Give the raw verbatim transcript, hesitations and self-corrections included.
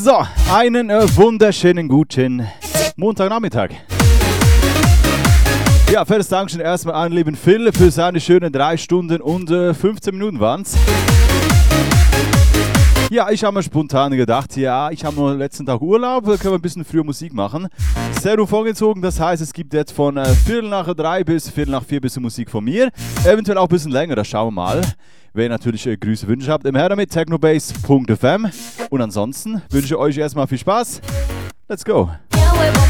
So, einen äh, wunderschönen guten Montagnachmittag. Ja, fettes Dankeschön erstmal an lieben Phil für seine schönen drei Stunden und äh, fünfzehn Minuten waren's. Ja, ich habe mir spontan gedacht, ja, ich habe nur letzten Tag Urlaub, da können wir ein bisschen früher Musik machen. Sehr vorgezogen, das heißt, es gibt jetzt von äh, Viertel nach drei bis Viertel nach vier bisschen Musik von mir. Eventuell auch ein bisschen länger, das schauen wir mal. Wenn ihr natürlich äh, Grüße, Wünsche habt, immer her damit, technobase punkt f m. Und ansonsten wünsche ich euch erstmal viel Spaß. Let's go!